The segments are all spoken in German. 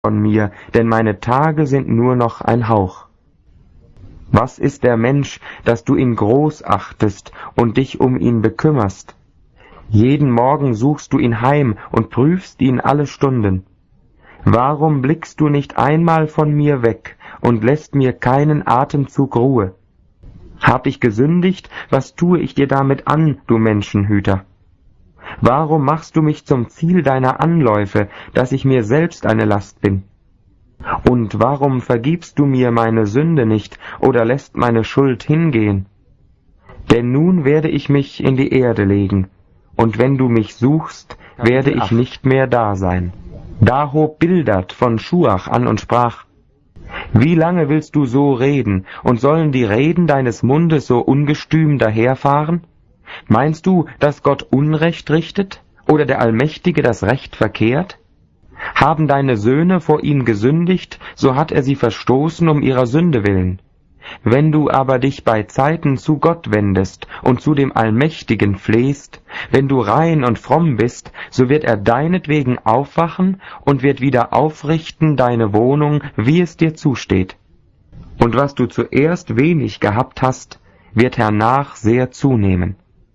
von mir, denn meine Tage sind nur noch ein Hauch. Was ist der Mensch, dass du ihn groß achtest und dich um ihn bekümmerst? Jeden Morgen suchst du ihn heim und prüfst ihn alle Stunden. Warum blickst du nicht einmal von mir weg und lässt mir keinen Atemzug Ruhe? Hab ich gesündigt, was tue ich dir damit an, du Menschenhüter? Warum machst du mich zum Ziel deiner Anläufe, dass ich mir selbst eine Last bin? Und warum vergibst du mir meine Sünde nicht oder lässt meine Schuld hingehen? Denn nun werde ich mich in die Erde legen, und wenn du mich suchst, werde ich nicht mehr da sein. Da hob Bildad von Schuach an und sprach: Wie lange willst du so reden, und sollen die Reden deines Mundes so ungestüm daherfahren? Meinst du, dass Gott Unrecht richtet, oder der Allmächtige das Recht verkehrt? Haben deine Söhne vor ihm gesündigt, so hat er sie verstoßen um ihrer Sünde willen. Wenn du aber dich bei Zeiten zu Gott wendest und zu dem Allmächtigen flehst, wenn du rein und fromm bist, so wird er deinetwegen aufwachen und wird wieder aufrichten deine Wohnung, wie es dir zusteht. Und was du zuerst wenig gehabt hast, wird hernach sehr zunehmen.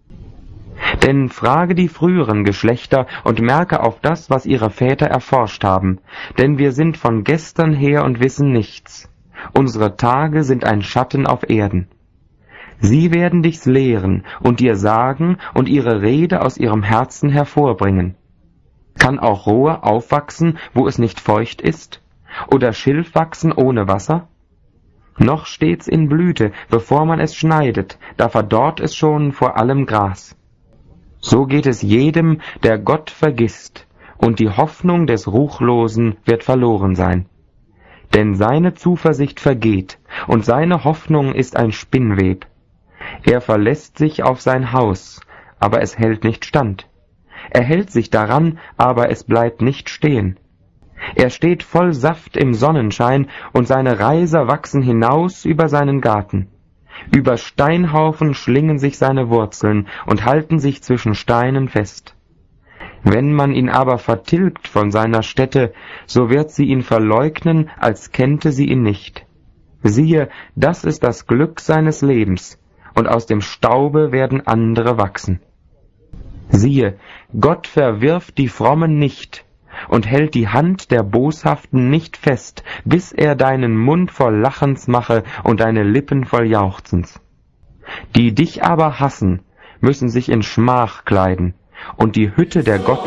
Denn frage die früheren Geschlechter und merke auf das, was ihre Väter erforscht haben, denn wir sind von gestern her und wissen nichts. Unsere Tage sind ein Schatten auf Erden. Sie werden dich's lehren und dir sagen und ihre Rede aus ihrem Herzen hervorbringen. Kann auch Rohr aufwachsen, wo es nicht feucht ist? Oder Schilf wachsen ohne Wasser? Noch steht's in Blüte, bevor man es schneidet, da verdorrt es schon vor allem Gras. So geht es jedem, der Gott vergisst, und die Hoffnung des Ruchlosen wird verloren sein. Denn seine Zuversicht vergeht, und seine Hoffnung ist ein Spinnweb. Er verlässt sich auf sein Haus, aber es hält nicht stand. Er hält sich daran, aber es bleibt nicht stehen. Er steht voll Saft im Sonnenschein, und seine Reiser wachsen hinaus über seinen Garten. Über Steinhaufen schlingen sich seine Wurzeln und halten sich zwischen Steinen fest. Wenn man ihn aber vertilgt von seiner Stätte, so wird sie ihn verleugnen, als kennte sie ihn nicht. Siehe, das ist das Glück seines Lebens, und aus dem Staube werden andere wachsen. Siehe, Gott verwirft die Frommen nicht und hält die Hand der Boshaften nicht fest, bis er deinen Mund voll Lachens mache und deine Lippen voll Jauchzens. Die dich aber hassen, müssen sich in Schmach kleiden, und die Hütte der